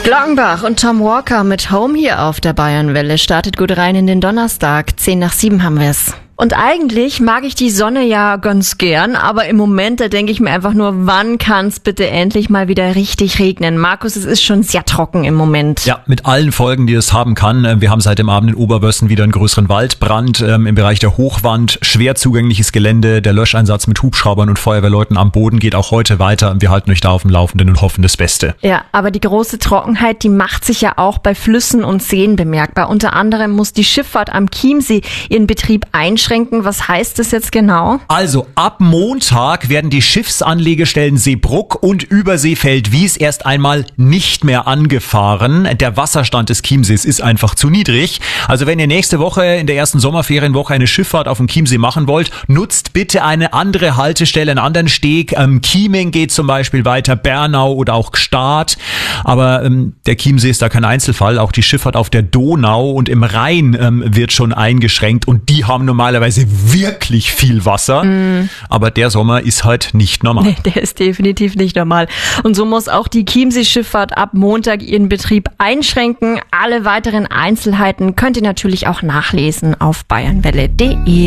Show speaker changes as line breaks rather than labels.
Glockenbach und Tom Walker mit Home hier auf der Bayernwelle. Startet gut rein in den Donnerstag. 6:10 haben wir es. Und eigentlich mag ich die Sonne ja ganz gern, aber im Moment, da denke ich mir einfach nur, wann kann's bitte endlich mal wieder richtig regnen? Markus, es ist schon sehr trocken im Moment.
Ja, mit allen Folgen, die es haben kann. Wir haben seit dem Abend in Oberwössen wieder einen größeren Waldbrand im Bereich der Hochwand. Schwer zugängliches Gelände, der Löscheinsatz mit Hubschraubern und Feuerwehrleuten am Boden geht auch heute weiter. Wir halten euch da auf dem Laufenden und hoffen das Beste.
Ja, aber die große Trockenheit, die macht sich ja auch bei Flüssen und Seen bemerkbar. Unter anderem muss die Schifffahrt am Chiemsee ihren Betrieb einschränken. Was heißt das jetzt genau?
Also ab Montag werden die Schiffsanlegestellen Seebruck und Überseefeldwies erst einmal nicht mehr angefahren. Der Wasserstand des Chiemsees ist einfach zu niedrig. Also wenn ihr nächste Woche in der ersten Sommerferienwoche eine Schifffahrt auf dem Chiemsee machen wollt, nutzt bitte eine andere Haltestelle, einen anderen Steg. Chieming geht zum Beispiel weiter, Bernau oder auch Gstaad. Aber der Chiemsee ist da kein Einzelfall. Auch die Schifffahrt auf der Donau und im Rhein wird schon eingeschränkt und die haben normalerweise wirklich viel Wasser. Aber der Sommer ist halt nicht normal.
Nee, der ist definitiv nicht normal. Und so muss auch die Chiemsee-Schifffahrt ab Montag ihren Betrieb einschränken. Alle weiteren Einzelheiten könnt ihr natürlich auch nachlesen auf bayernwelle.de.